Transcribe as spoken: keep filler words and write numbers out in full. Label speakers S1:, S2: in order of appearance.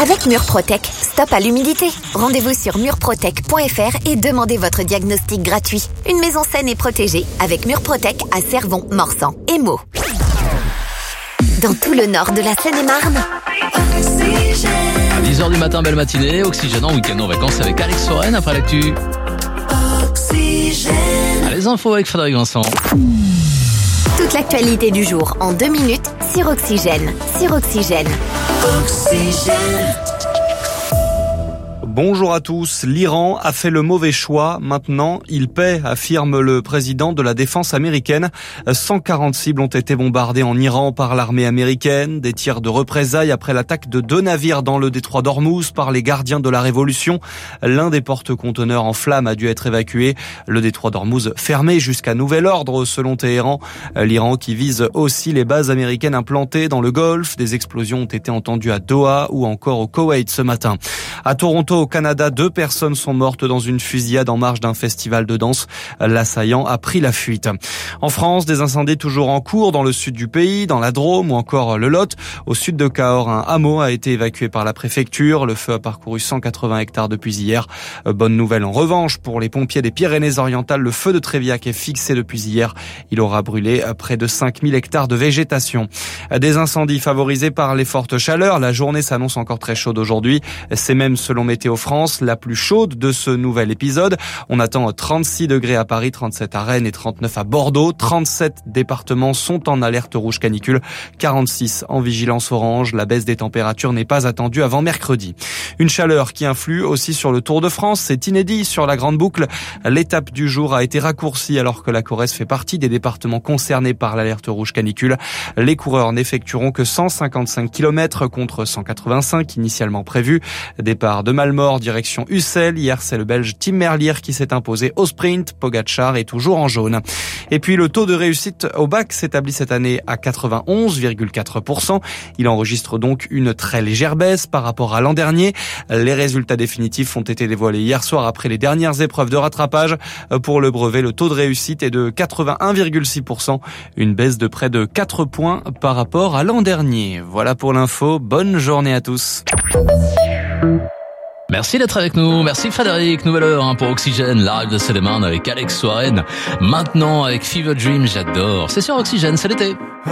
S1: Avec Murprotec, stop à l'humidité. Rendez-vous sur murprotec point f r et demandez votre diagnostic gratuit. Une maison saine et protégée avec Murprotec à Cervon, Morsan et Meaux. Dans tout le nord de la Seine-et-Marne,
S2: À dix heures du matin, belle matinée, Oxygène en week-end en vacances avec Alex Soren après l'actu. Ah, les infos avec Frédéric Vincent.
S1: toute l'actualité du jour en deux minutes sur Oxygène. Sur Oxygène. Oxygène.
S3: Bonjour à tous. L'Iran a fait le mauvais choix. Maintenant, il paie, affirme le président de la défense américaine. cent quarante cibles ont été bombardées en Iran par l'armée américaine. Des tirs de représailles après l'attaque de deux navires dans le détroit d'Ormuz par les gardiens de la révolution. L'un des porte-conteneurs en flammes a dû être évacué. Le détroit d'Ormuz fermé jusqu'à nouvel ordre selon Téhéran. L'Iran qui vise aussi les bases américaines implantées dans le Golfe. Des explosions ont été entendues à Doha ou encore au Koweït ce matin. À Toronto, au Canada, deux personnes sont mortes dans une fusillade en marge d'un festival de danse. L'assaillant a pris la fuite. En France, des incendies toujours en cours dans le sud du pays, dans la Drôme ou encore le Lot. Au sud de Cahors, un hameau a été évacué par la préfecture. Le feu a parcouru cent quatre-vingts hectares depuis hier. Bonne nouvelle en revanche pour les pompiers des Pyrénées-Orientales. Le feu de Tréviac est fixé depuis hier. Il aura brûlé près de cinq mille hectares de végétation. Des incendies favorisés par les fortes chaleurs. La journée s'annonce encore très chaude aujourd'hui. C'est même, selon Météo France, la plus chaude de ce nouvel épisode. On attend trente-six degrés à Paris, trente-sept à Rennes et trente-neuf à Bordeaux. trente-sept départements sont en alerte rouge canicule, quarante-six en vigilance orange. La baisse des températures n'est pas attendue avant mercredi. Une chaleur qui influe aussi sur le Tour de France. C'est inédit sur la Grande Boucle. L'étape du jour a été raccourcie alors que la Corrèze fait partie des départements concernés par l'alerte rouge canicule. Les coureurs n'effectueront que cent cinquante-cinq kilomètres contre cent quatre-vingt-cinq initialement prévus. Départ de Malmort, direction Ussel. Hier, c'est le Belge Tim Merlier qui s'est imposé au sprint. Pogacar est toujours en jaune. Et puis, le taux de réussite au bac s'établit cette année à quatre-vingt-onze virgule quatre pour cent. Il enregistre donc une très légère baisse par rapport à l'an dernier. Les résultats définitifs ont été dévoilés hier soir après les dernières épreuves de rattrapage. Pour le brevet, le taux de réussite est de quatre-vingt-un virgule six pour cent. Une baisse de près de quatre points par rapport à l'an dernier. Voilà pour l'info. Bonne journée à tous.
S2: Merci d'être avec nous. Merci Frédéric. Nouvelle heure hein, pour Oxygène, live de Seine-et-Marne avec Alex Soren. Maintenant avec Fever Dream, j'adore. C'est sur Oxygène, c'est l'été.